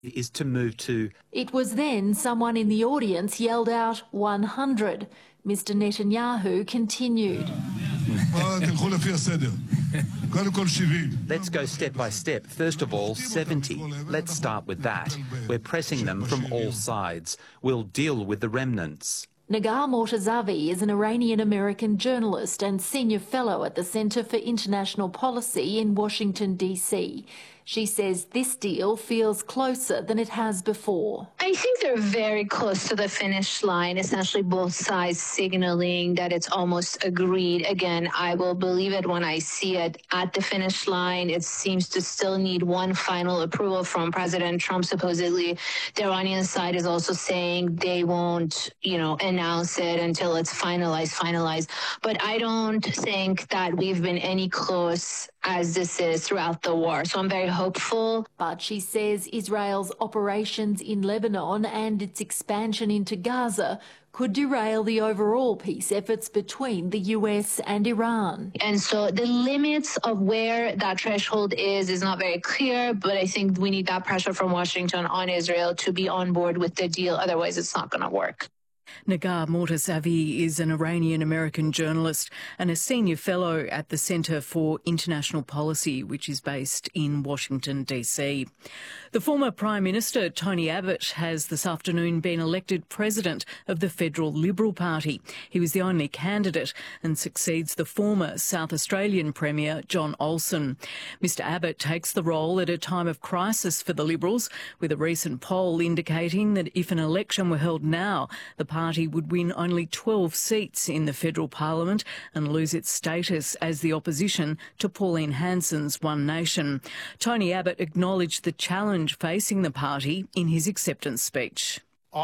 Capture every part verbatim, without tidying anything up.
is to move to... It was then someone in the audience yelled out one hundred. Mister Netanyahu continued. Let's go step by step. First of all, seventy. Let's start with that. We're pressing them from all sides. We'll deal with the remnants. Nagar Mortazavi is an Iranian-American journalist and senior fellow at the Centre for International Policy in Washington, D C. She says this deal feels closer than it has before. I think they're very close to the finish line, essentially both sides signalling that it's almost agreed. Again, I will believe it when I see it at the finish line. It seems to still need one final approval from President Trump. Supposedly, the Iranian side is also saying they won't, you know, announce it until it's finalized, finalized. But I don't think that we've been any close as this is throughout the war. So I'm very hopeful. But she says Israel's operations in Lebanon and its expansion into Gaza could derail the overall peace efforts between the U S and Iran. And so the limits of where that threshold is is not very clear, but I think we need that pressure from Washington on Israel to be on board with the deal. Otherwise, it's not going to work. Nagar Mortazavi is an Iranian-American journalist and a senior fellow at the Centre for International Policy, which is based in Washington, D C. The former Prime Minister, Tony Abbott, has this afternoon been elected President of the Federal Liberal Party. He was the only candidate and succeeds the former South Australian Premier, John Olsen. Mister Abbott takes the role at a time of crisis for the Liberals, with a recent poll indicating that if an election were held now, the party would win only twelve seats in the federal parliament and lose its status as the opposition to Pauline Hanson's One Nation. Tony Abbott acknowledged the challenge facing the party in his acceptance speech.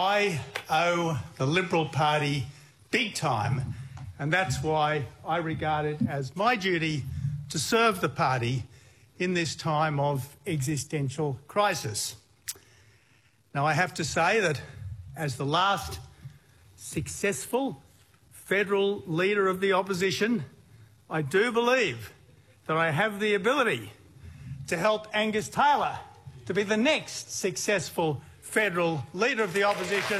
I owe the Liberal Party big time, and that's why I regard it as my duty to serve the party in this time of existential crisis. Now, I have to say that as the last successful federal leader of the opposition, I do believe that I have the ability to help Angus Taylor to be the next successful federal leader of the opposition.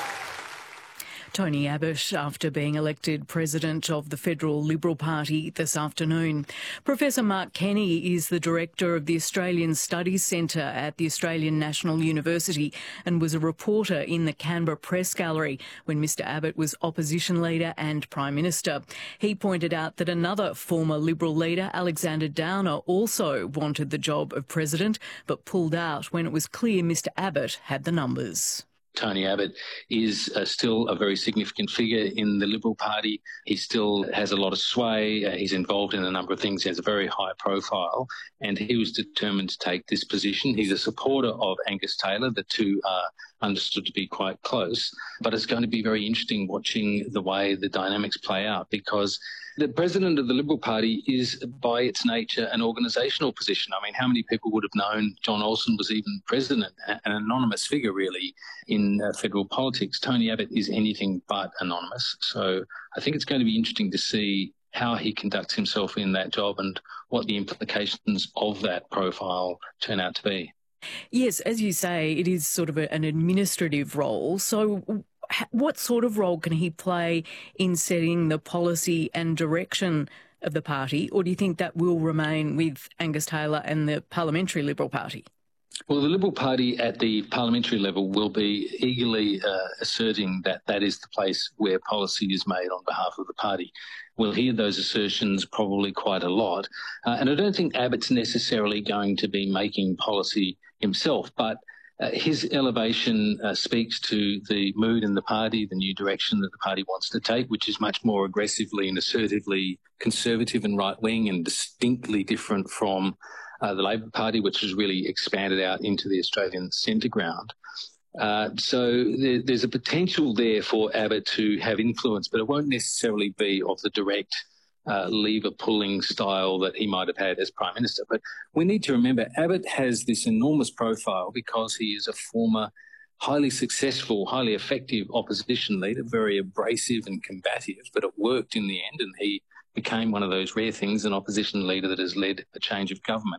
Tony Abbott, after being elected President of the Federal Liberal Party this afternoon. Professor Mark Kenny is the Director of the Australian Studies Centre at the Australian National University and was a reporter in the Canberra Press Gallery when Mister Abbott was Opposition Leader and Prime Minister. He pointed out that another former Liberal leader, Alexander Downer, also wanted the job of President but pulled out when it was clear Mister Abbott had the numbers. Tony Abbott is uh, still a very significant figure in the Liberal Party. He still has a lot of sway. Uh, he's involved in a number of things. He has a very high profile, and he was determined to take this position. He's a supporter of Angus Taylor. The two are understood to be quite close, but it's going to be very interesting watching the way the dynamics play out, because the president of the Liberal Party is, by its nature, an organisational position. I mean, how many people would have known John Olsen was even president, an anonymous figure, really, in uh, federal politics? Tony Abbott is anything but anonymous. So I think it's going to be interesting to see how he conducts himself in that job and what the implications of that profile turn out to be. Yes, as you say, it is sort of a, an administrative role. So what sort of role can he play in setting the policy and direction of the party, or do you think that will remain with Angus Taylor and the Parliamentary Liberal Party? Well, the Liberal Party at the parliamentary level will be eagerly uh, asserting that that is the place where policy is made on behalf of the party. We'll hear those assertions probably quite a lot. Uh, and I don't think Abbott's necessarily going to be making policy himself, but Uh, his elevation uh, speaks to the mood in the party, the new direction that the party wants to take, which is much more aggressively and assertively conservative and right-wing and distinctly different from uh, the Labor Party, which has really expanded out into the Australian centre ground. Uh, so there, there's a potential there for Abbott to have influence, but it won't necessarily be of the direct Uh, lever-pulling style that he might have had as Prime Minister. But we need to remember Abbott has this enormous profile because he is a former highly successful, highly effective opposition leader, very abrasive and combative, but it worked in the end, and he became one of those rare things, an opposition leader that has led a change of government.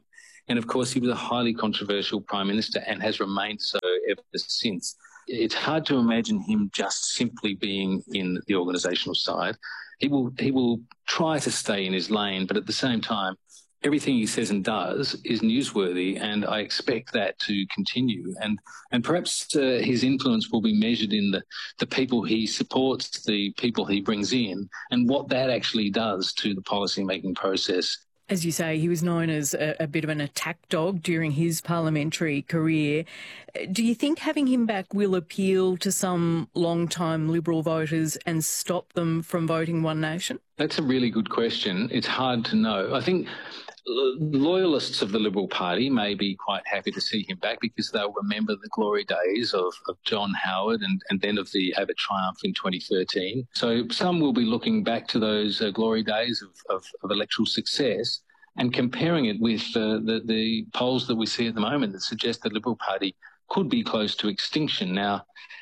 And of course, he was a highly controversial Prime Minister and has remained so ever since. It's hard to imagine him just simply being in the organisational side. He will, he will try to stay in his lane, but at the same time, everything he says and does is newsworthy, and I expect that to continue. And and perhaps uh, his influence will be measured in the, the people he supports, the people he brings in, and what that actually does to the policy-making process. As you say, he was known as a, a bit of an attack dog during his parliamentary career. Do you think having him back will appeal to some long-time Liberal voters and stop them from voting One Nation? That's a really good question. It's hard to know. I think loyalists of the Liberal Party may be quite happy to see him back because they'll remember the glory days of, of John Howard and, and then of the Abbott triumph in twenty thirteen. So some will be looking back to those uh, glory days of, of, of electoral success and comparing it with uh, the, the polls that we see at the moment that suggest the Liberal Party could be close to extinction. Now,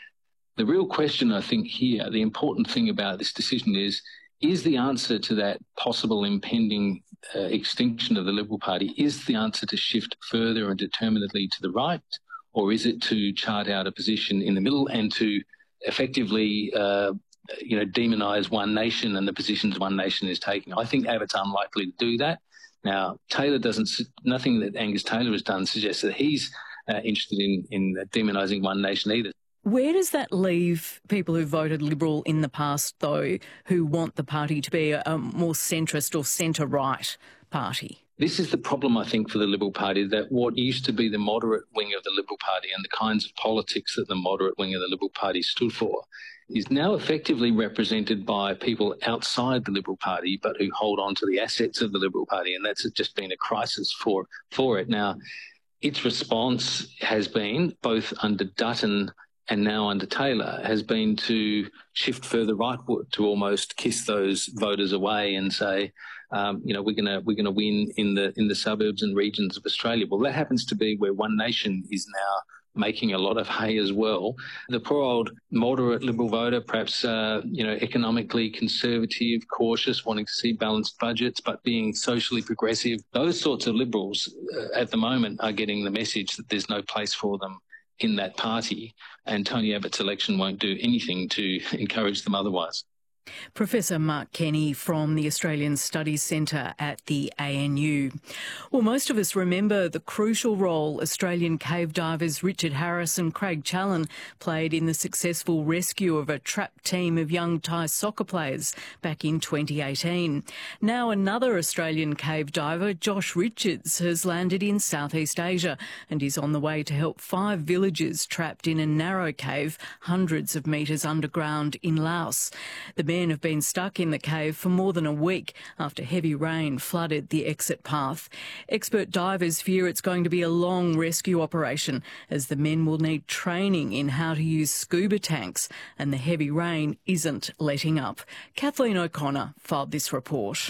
the real question, I think, here, the important thing about this decision is, is the answer to that possible impending uh, extinction of the Liberal Party, is the answer to shift further and determinedly to the right, or is it to chart out a position in the middle and to effectively uh, you know, demonise One Nation and the positions One Nation is taking? I think Abbott's unlikely to do that. Now, Taylor doesn't, nothing that Angus Taylor has done suggests that he's uh, interested in, in demonising One Nation either. Where does that leave people who voted Liberal in the past, though, who want the party to be a, a more centrist or centre-right party? This is the problem, I think, for the Liberal Party, that what used to be the moderate wing of the Liberal Party and the kinds of politics that the moderate wing of the Liberal Party stood for is now effectively represented by people outside the Liberal Party but who hold on to the assets of the Liberal Party, and that's just been a crisis for, for it. Now, its response has been, both under Dutton and now under Taylor, has been to shift further rightward, to almost kiss those voters away and say, um, you know, we're gonna we're gonna win in the in the suburbs and regions of Australia. Well, that happens to be where One Nation is now making a lot of hay as well. The poor old moderate Liberal voter, perhaps uh, you know, economically conservative, cautious, wanting to see balanced budgets, but being socially progressive. Those sorts of Liberals uh, at the moment are getting the message that there's no place for them in that party, and Tony Abbott's election won't do anything to encourage them otherwise. Professor Mark Kenny from the Australian Studies Centre at the A N U. Well, most of us remember the crucial role Australian cave divers Richard Harris and Craig Challen played in the successful rescue of a trapped team of young Thai soccer players back in twenty eighteen. Now another Australian cave diver, Josh Richards, has landed in Southeast Asia and is on the way to help five villagers trapped in a narrow cave hundreds of metres underground in Laos. The men have been stuck in the cave for more than a week after heavy rain flooded the exit path. Expert divers fear it's going to be a long rescue operation, as the men will need training in how to use scuba tanks, and the heavy rain isn't letting up. Kathleen O'Connor filed this report.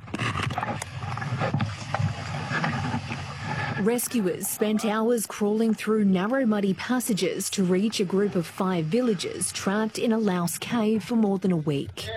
Rescuers spent hours crawling through narrow muddy passages to reach a group of five villagers trapped in a Laos cave for more than a week.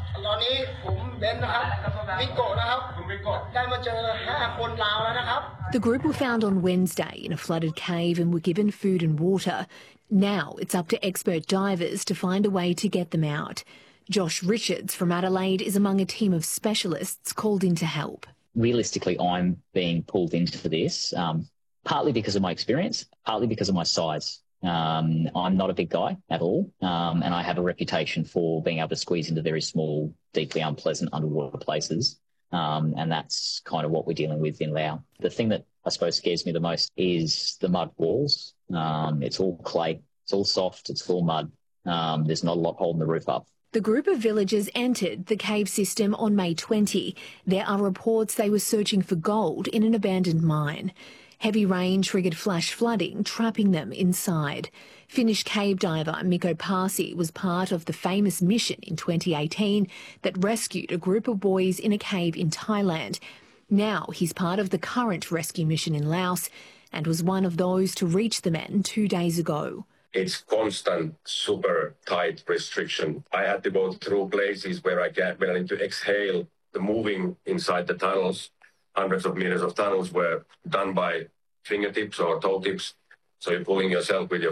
The group were found on Wednesday in a flooded cave and were given food and water. Now it's up to expert divers to find a way to get them out. Josh Richards from Adelaide is among a team of specialists called in to help. Realistically, I'm being pulled into this, um, partly because of my experience, partly because of my size. Um, I'm not a big guy at all, um, and I have a reputation for being able to squeeze into very small, deeply unpleasant underwater places, um, and that's kind of what we're dealing with in Laos. The thing that I suppose scares me the most is the mud walls. Um, it's all clay, it's all soft, it's all mud. Um, there's not a lot holding the roof up. The group of villagers entered the cave system on May twentieth. There are reports they were searching for gold in an abandoned mine. Heavy rain triggered flash flooding, trapping them inside. Finnish cave diver Mikko Pasi was part of the famous mission in twenty eighteen that rescued a group of boys in a cave in Thailand. Now he's part of the current rescue mission in Laos and was one of those to reach the men two days ago. It's constant, super tight restriction. I had to go through places where I can't, where I need to exhale the moving inside the tunnels. hundreds of meters of tunnels were done by fingertips or toe tips. So you're pulling yourself with your